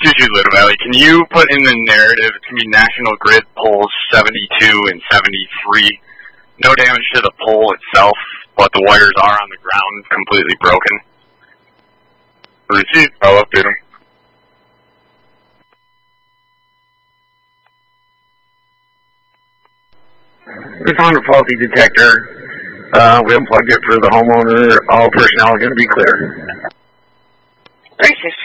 Juju Little Valley, can you put in the narrative to me National Grid poles 72 and 73? No damage to the pole itself, but the wires are on the ground completely broken. Received. I'll update them. We found a faulty detector. We unplugged it for the homeowner. All personnel are going to be clear. Gracious.